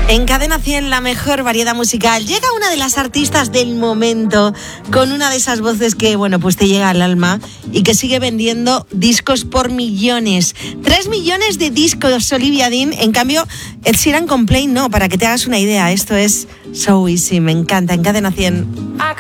En Cadena 100, la mejor variedad musical. Llega una de las artistas del momento con una de esas voces que, bueno, pues te llega al alma y que sigue vendiendo discos por millones. 3 millones de discos, Olivia Dean. En cambio, Ed Sheeran con Play no, para que te hagas una idea. Esto es So Easy, me encanta. En Cadena 100.